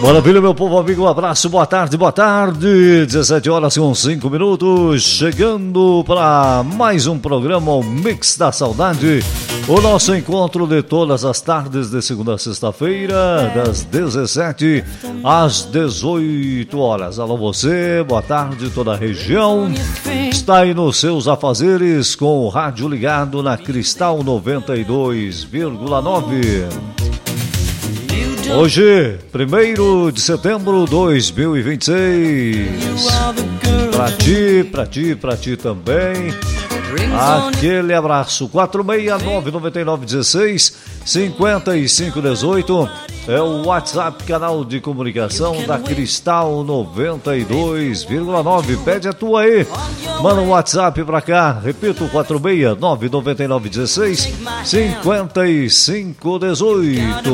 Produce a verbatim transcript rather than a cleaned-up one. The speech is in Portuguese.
Maravilha, meu povo amigo, um abraço, boa tarde, boa tarde, dezessete horas com cinco minutos, chegando para mais um programa, o Mix da Saudade, o nosso encontro de todas as tardes, de segunda a sexta-feira, das dezessete às dezoito horas. Alô você, boa tarde, toda a região, está aí nos seus afazeres com o rádio ligado na Cristal noventa e dois vírgula nove. Hoje, primeiro de setembro de dois mil e vinte e seis, pra ti, pra ti, pra ti também, aquele abraço. Quatro seis nove nove nove um seis cinco cinco um oito é o WhatsApp, canal de comunicação da Cristal noventa e dois vírgula nove. Pede a tua aí, manda um WhatsApp pra cá, repito, quatro seis nove nove nove um seis cinco cinco um oito.